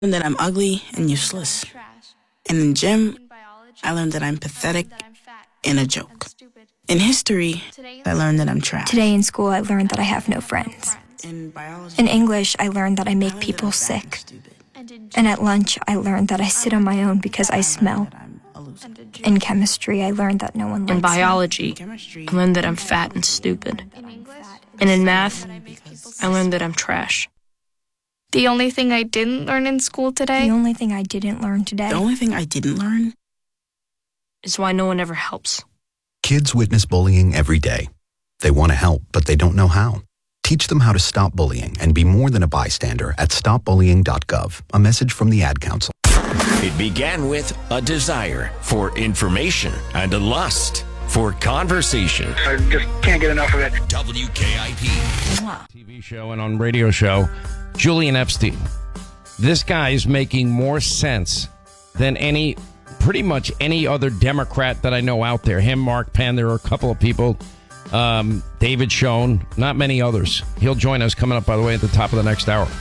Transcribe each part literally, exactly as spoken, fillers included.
learned that I'm ugly and useless. And in gym, I learned that I'm pathetic and a joke. In history, I learned that I'm trash. Today in school, I learned that I have no friends. In biology, In English, I learned that I make people sick. And at lunch, I learned that I sit on my own because I smell. In chemistry, I learned that no one likes me. In biology, I learned that I'm fat and stupid. And in math, I learned that I'm trash. The only thing I didn't learn in school today? The only thing I didn't learn today. The only thing I didn't learn is why no one ever helps. Kids witness bullying every day. They want to help, but they don't know how. Teach them how to stop bullying and be more than a bystander at stop bullying dot gov. A message from the Ad Council. It began with a desire for information and a lust for conversation. I just can't get enough of it. W K I P. T V show and on radio show, Julian Epstein. This guy is making more sense than any, pretty much any other Democrat that I know out there. Him, Mark Penn, there are a couple of people. Um, David Schoen, not many others. He'll join us coming up, by the way, at the top of the next hour.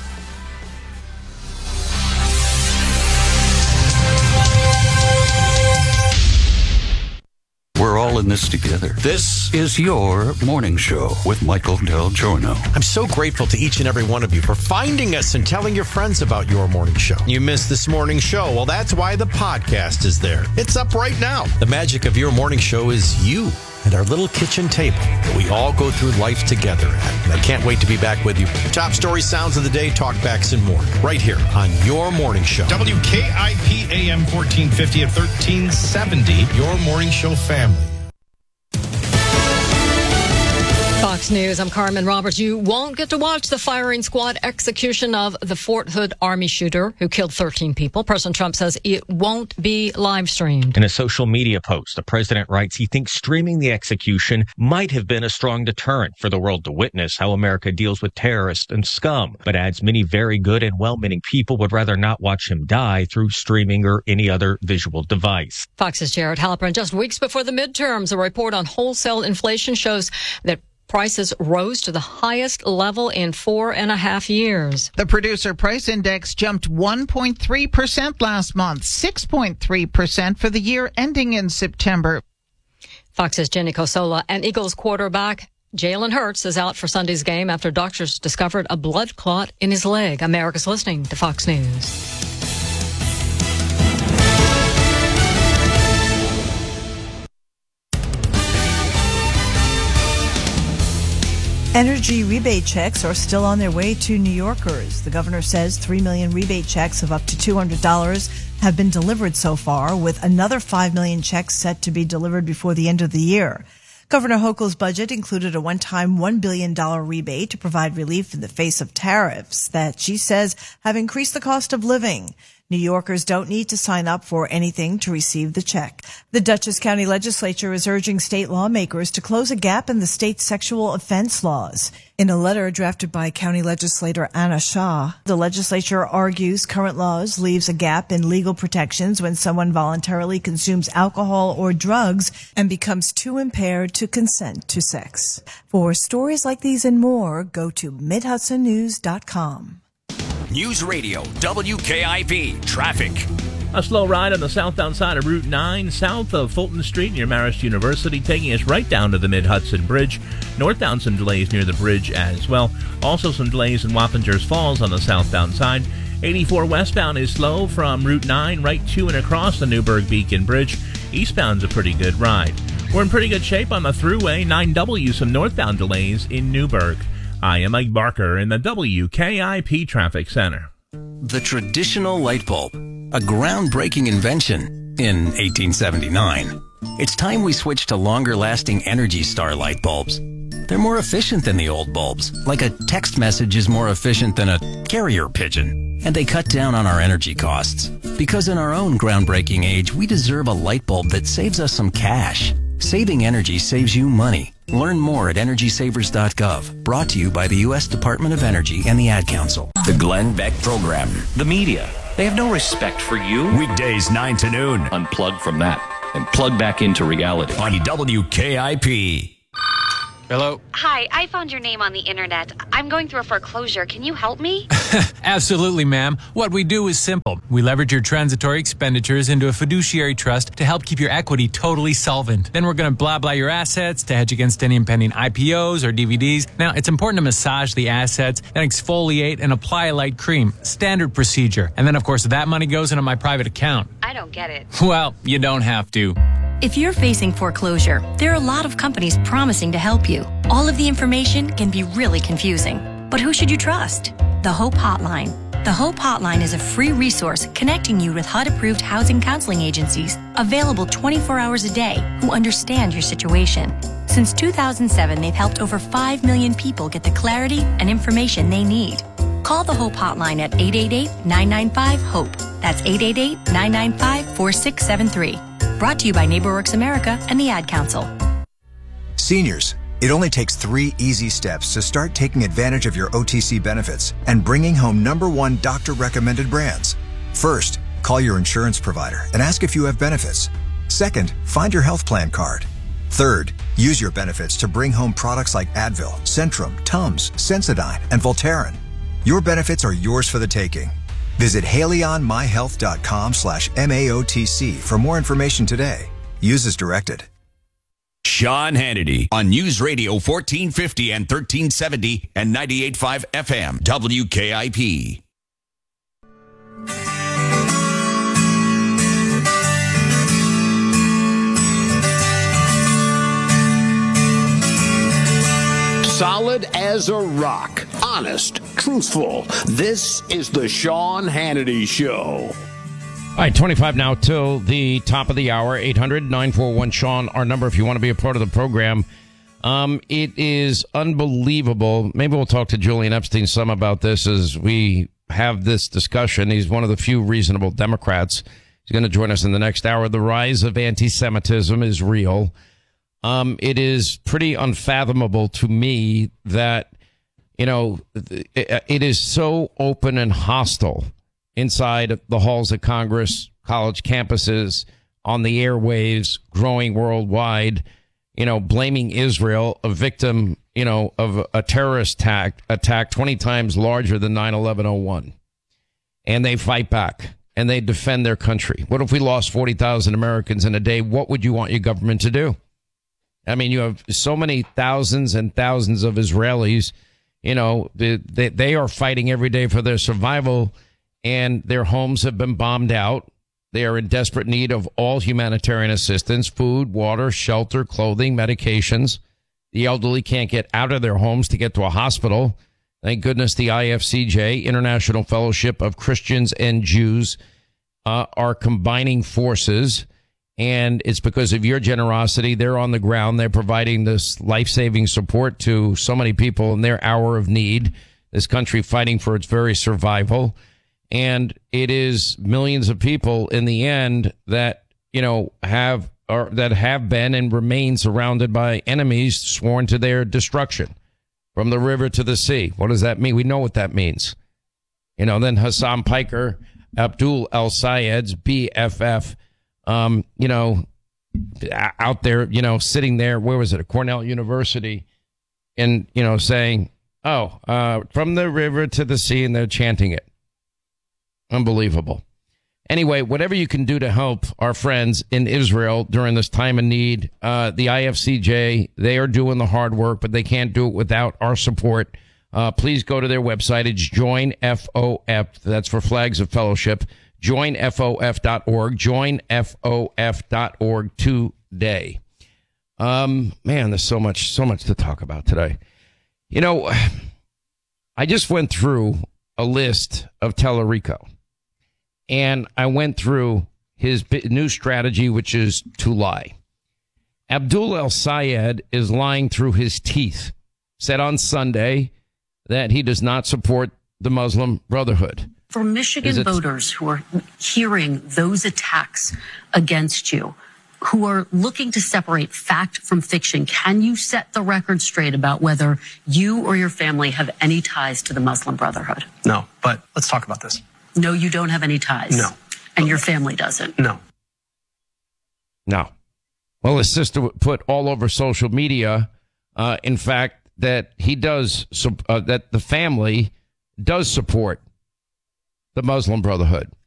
We're all in this together. This is your morning show with Michael Del Giorno. I'm so grateful to each and every one of you for finding us and telling your friends about your morning show. You missed this morning show. Well, that's why the podcast is there. It's up right now. The magic of your morning show is you and our little kitchen table that we all go through life together at. And I can't wait to be back with you. Top story, sounds of the day, talkbacks, and more. Right here on your morning show. W K I P A M fourteen fifty at thirteen seventy. Your morning show family. Fox News, I'm Carmen Roberts. You won't get to watch the firing squad execution of the Fort Hood Army shooter who killed thirteen people. President Trump says it won't be live streamed. In a social media post, the president writes he thinks streaming the execution might have been a strong deterrent for the world to witness how America deals with terrorists and scum, but adds many very good and well-meaning people would rather not watch him die through streaming or any other visual device. Fox's Jared Halpern. Just weeks before the midterms, a report on wholesale inflation shows that prices rose to the highest level in four and a half years. The Producer Price Index jumped one point three percent last month, six point three percent for the year ending in September. Fox's Jenny Cosola. And Eagles quarterback Jalen Hurts is out for Sunday's game after doctors discovered a blood clot in his leg. America's listening to Fox News. Energy rebate checks are still on their way to New Yorkers. The governor says three million rebate checks of up to two hundred dollars have been delivered so far, with another five million checks set to be delivered before the end of the year. Governor Hochul's budget included a one-time one billion dollars rebate to provide relief in the face of tariffs that she says have increased the cost of living. New Yorkers don't need to sign up for anything to receive the check. The Dutchess County Legislature is urging state lawmakers to close a gap in the state's sexual offense laws. In a letter drafted by County Legislator Anna Shah, the legislature argues current laws leaves a gap in legal protections when someone voluntarily consumes alcohol or drugs and becomes too impaired to consent to sex. For stories like these and more, go to mid hudson news dot com. News Radio, W K I P, traffic. A slow ride on the southbound side of Route nine, south of Fulton Street near Marist University, taking us right down to the Mid-Hudson Bridge. Northbound, some delays near the bridge as well. Also some delays in Wappingers Falls on the southbound side. eighty-four westbound is slow from Route nine right to and across the Newburgh Beacon Bridge. Eastbound's a pretty good ride. We're in pretty good shape on the Thruway. nine W, some northbound delays in Newburgh. I am Mike Barker in the W K I P Traffic Center. The traditional light bulb, a groundbreaking invention in eighteen seventy-nine. It's time we switch to longer-lasting Energy Star light bulbs. They're more efficient than the old bulbs, like a text message is more efficient than a carrier pigeon. And they cut down on our energy costs. Because in our own groundbreaking age, we deserve a light bulb that saves us some cash. Saving energy saves you money. Learn more at energy savers dot gov. Brought to you by the U S Department of Energy and the Ad Council. The Glenn Beck Program. The media. They have no respect for you. Weekdays nine to noon. Unplug from that and plug back into reality. On W K I P. Hello? Hi, I found your name on the internet. I'm going through a foreclosure. Can you help me? Absolutely, ma'am. What we do is simple. We leverage your transitory expenditures into a fiduciary trust to help keep your equity totally solvent. Then we're going to blah blah your assets to hedge against any impending I P Os or D V Ds. Now, it's important to massage the assets, then exfoliate and apply a light cream. Standard procedure. And then, of course, that money goes into my private account. I don't get it. Well, you don't have to. If you're facing foreclosure, there are a lot of companies promising to help you. All of the information can be really confusing. But who should you trust? The Hope Hotline. The Hope Hotline is a free resource connecting you with H U D-approved housing counseling agencies available twenty-four hours a day who understand your situation. Since two thousand seven, they've helped over five million people get the clarity and information they need. Call the Hope Hotline at eight eight eight, nine nine five, HOPE. That's eight eight eight, nine nine five, four six seven three. Brought to you by NeighborWorks America and the Ad Council. Seniors, it only takes three easy steps to start taking advantage of your O T C benefits and bringing home number one doctor-recommended brands. First, call your insurance provider and ask if you have benefits. Second, find your health plan card. Third, use your benefits to bring home products like Advil, Centrum, Tums, Sensodyne, and Voltaren. Your benefits are yours for the taking. Visit HaleyOnMyHealth.com slash M A O T C for more information today. Use as directed. Sean Hannity on News Radio fourteen fifty and thirteen seventy and ninety-eight point five F M W K I P. Solid as a rock. Honest. Truthful. This is the Sean Hannity Show. All right, twenty-five now till the top of the hour. eight hundred, nine four one, Sean, our number if you want to be a part of the program. Um, it is unbelievable. Maybe we'll talk to Julian Epstein some about this as we have this discussion. He's one of the few reasonable Democrats. He's going to join us in the next hour. The rise of anti-Semitism is real. Um, it is pretty unfathomable to me that, you know, it, it is so open and hostile inside the halls of Congress, college campuses, on the airwaves, growing worldwide, you know, blaming Israel, a victim, you know, of a terrorist attack, attack twenty times larger than nine eleven oh one. And they fight back and they defend their country. What if we lost forty thousand Americans in a day? What would you want your government to do? I mean, you have so many thousands and thousands of Israelis, you know, they, they, they are fighting every day for their survival, and their homes have been bombed out. They are in desperate need of all humanitarian assistance, food, water, shelter, clothing, medications. The elderly can't get out of their homes to get to a hospital. Thank goodness the I F C J, International Fellowship of Christians and Jews, uh, are combining forces. And it's because of your generosity. They're on the ground. They're providing this life-saving support to so many people in their hour of need. This country fighting for its very survival. And it is millions of people in the end that, you know, have or that have been and remain surrounded by enemies sworn to their destruction from the river to the sea. What does that mean? We know what that means. You know, then Hassan Piker, Abdul El-Sayed's B F F, um, you know, out there, you know, sitting there, where was it, at Cornell University, and, you know, saying, oh, uh, from the river to the sea, and they're chanting it. Unbelievable. Anyway, whatever you can do to help our friends in Israel during this time of need, uh, the I F C J, they are doing the hard work, but they can't do it without our support. Uh, please go to their website. It's Join F O F. That's for Flags of Fellowship. join F O F dot org. join F O F dot org today. Um, man, there's so much, so much to talk about today. You know, I just went through a list of Tellerico. And I went through his new strategy, which is to lie. Abdul El-Sayed is lying through his teeth. Said on Sunday that he does not support the Muslim Brotherhood. For Michigan voters who are hearing those attacks against you, who are looking to separate fact from fiction, can you set the record straight about whether you or your family have any ties to the Muslim Brotherhood? No, but let's talk about this. No, you don't have any ties. No. And your family doesn't. No. No. Well, his sister put all over social media uh, in fact, that he does, uh, that the family does support the Muslim Brotherhood.